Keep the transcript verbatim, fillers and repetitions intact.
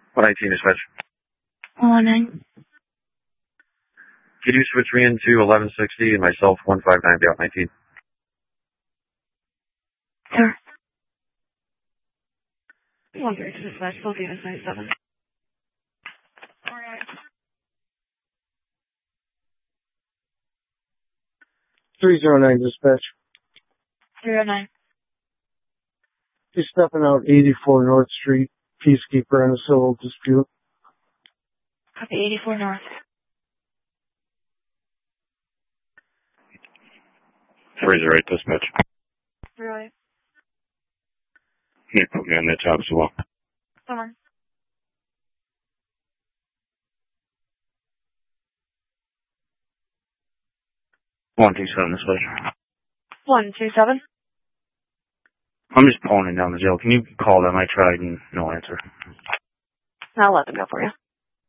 one nineteen dispatch. one nine. Can you switch me into eleven sixty and myself one five nine, be out nineteen? Sure. one three two dispatch, full Venus ninety-seven. Alright. three zero nine dispatch. three oh nine. He's stepping out eighty-four North Street, Peacekeeper in a civil dispute. Copy eighty-four North. three zero eight dispatch. three oh eight. Can you put me on that job as well? Someone. one two seven dispatch. one two seven. I'm just pulling it down the jail. Can you call them? I tried and no answer. I'll let them go for you.